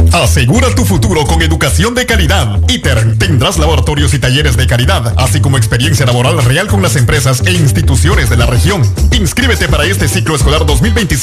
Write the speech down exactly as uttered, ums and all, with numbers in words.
Asegura tu futuro con educación de calidad. ITER tendrás laboratorios y talleres de calidad, así como experiencia laboral real con las empresas e instituciones de la región. Inscríbete para este ciclo escolar dos mil veinticinco